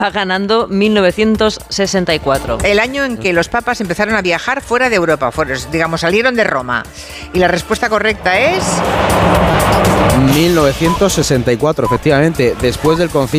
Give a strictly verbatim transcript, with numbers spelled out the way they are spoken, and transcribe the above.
Va ganando mil novecientos sesenta y cuatro. El año en que los papas empezaron a viajar fuera de Europa, fueron, digamos, salieron de Roma. Y la respuesta correcta es... mil novecientos sesenta y cuatro, efectivamente, después del concilio